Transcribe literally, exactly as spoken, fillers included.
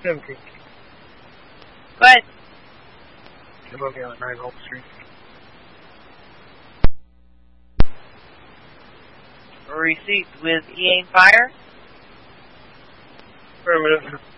Seventeen. Go ahead. I'm looking on nine Hope Street. Received with E A Fire. Affirmative.